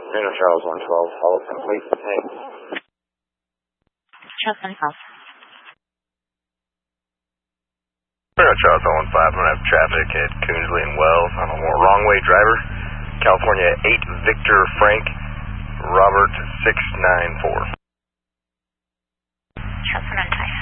Reno Charles 112, follow complete. Hey. Charles 112. Reno Charles 115, I'm going to have traffic at Coonsley and Wells on a wrong way driver. California 8 Victor Frank, Robert 694. Charles 115.